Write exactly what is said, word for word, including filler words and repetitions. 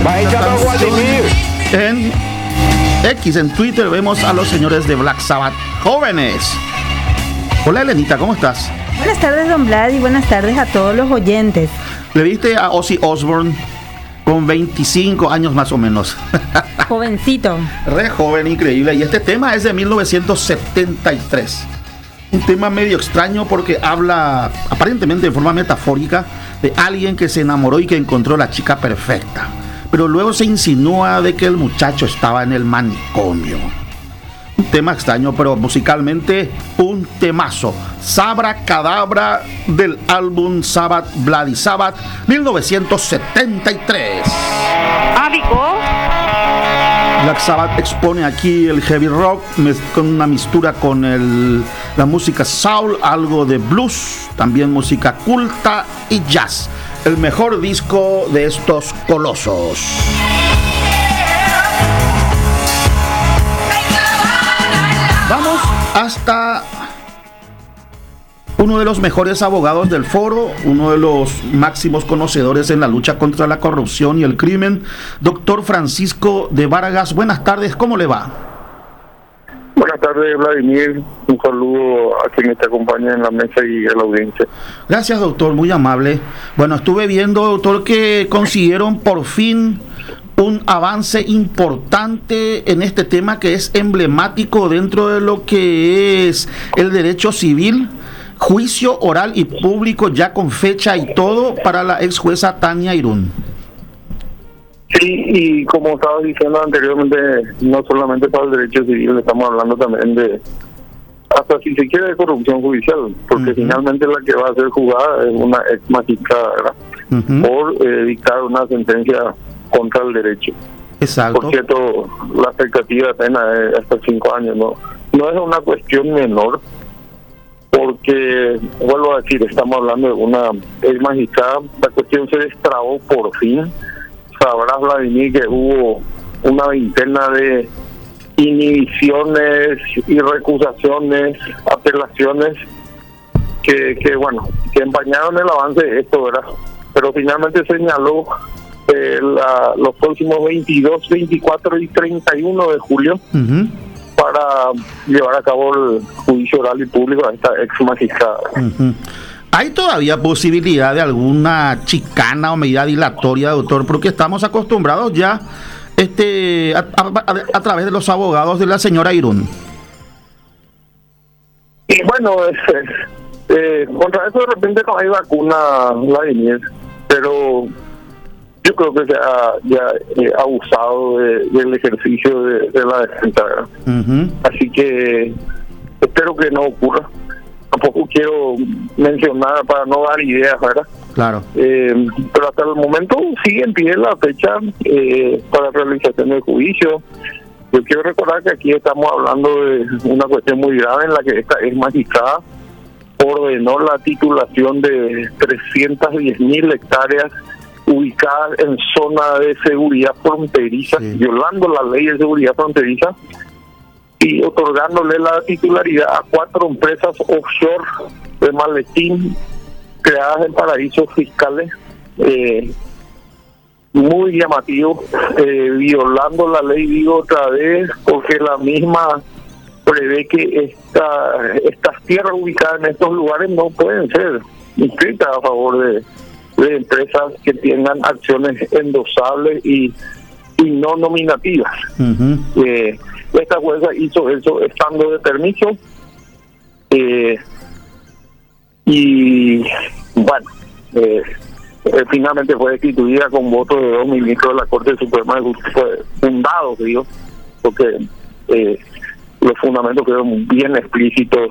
En X, en Twitter, vemos a los señores de Black Sabbath jóvenes. Hola Elenita, ¿cómo estás? Buenas tardes, don Vlad, y buenas tardes a todos los oyentes. ¿Le viste a Ozzy Osbourne con veinticinco años más o menos? Jovencito. Re joven, increíble. Y este tema es de mil novecientos setenta y tres. Un tema medio extraño porque habla, aparentemente de forma metafórica, de alguien que se enamoró y que encontró la chica perfecta. Pero luego se insinúa de que el muchacho estaba en el manicomio. Un tema extraño, pero musicalmente un temazo. Sabra Cadabra del álbum Sabbath Bloody Sabbath mil novecientos setenta y tres. Amigo. Black Sabbath expone aquí el heavy rock con una mistura con el, la música soul, algo de blues, también música culta y jazz. El mejor disco de estos colosos. Vamos hasta uno de los mejores abogados del foro, uno de los máximos conocedores en la lucha contra la corrupción y el crimen, doctor Francisco de Vargas. Buenas tardes, ¿cómo le va? Buenas tardes, Vladimir. Un saludo a quienes te acompañan en la mesa y a la audiencia. Gracias, doctor, muy amable. Bueno, estuve viendo, doctor, que consiguieron por fin un avance importante en este tema que es emblemático dentro de lo que es el derecho civil. Juicio oral y público ya con fecha y todo para la ex jueza Tania Irún. Sí, y como estaba diciendo anteriormente, no solamente para el derecho civil, estamos hablando también de, hasta si se quiere, de corrupción judicial, porque uh-huh. finalmente la que va a ser juzgada es una ex magistrada, ¿verdad? Uh-huh. Por eh, dictar una sentencia contra el derecho. Exacto. Por cierto, la expectativa de pena es hasta cinco años, ¿no? No es una cuestión menor, porque, vuelvo a decir, estamos hablando de una ex magistrada, la cuestión se destrabó por fin. Sabrás, Vladimir, que hubo una veintena de inhibiciones y recusaciones, apelaciones, que, que bueno, que empañaron el avance de esto, ¿verdad? Pero finalmente señaló eh, la, los próximos veintidós, veinticuatro y treinta y uno de julio uh-huh. para llevar a cabo el juicio oral y público a esta ex magistrada. Uh-huh. ¿Hay todavía posibilidad de alguna chicana o medida dilatoria, doctor? Porque estamos acostumbrados ya este a, a, a través de los abogados de la señora Irún. Y bueno, eh, eh, contra eso de repente no hay vacuna, Vladimir, pero yo creo que se ha ya eh, abusado de, del ejercicio de, de la defensa. Uh-huh. Así que espero que no ocurra. Tampoco quiero mencionar para no dar ideas, ¿verdad? Claro. Eh, pero hasta el momento sigue en pie la fecha eh, para la realización del juicio. Yo quiero recordar que aquí estamos hablando de una cuestión muy grave en la que esta ex magistrada ordenó la titulación de trescientas diez mil hectáreas ubicadas en zona de seguridad fronteriza, sí. violando la ley de seguridad fronteriza, y otorgándole la titularidad a cuatro empresas offshore de maletín creadas en paraísos fiscales, eh, muy llamativo, eh, violando la ley, digo otra vez, porque la misma prevé que esta, estas tierras ubicadas en estos lugares no pueden ser inscritas a favor de, de empresas que tengan acciones endosables y, y no nominativas. Uh-huh. Eh, esta jueza hizo eso estando de permiso, eh, y bueno, eh, eh, finalmente fue destituida con voto de dos ministros de la Corte Suprema de Justicia, fundados, digo, porque eh, los fundamentos quedaron bien explícitos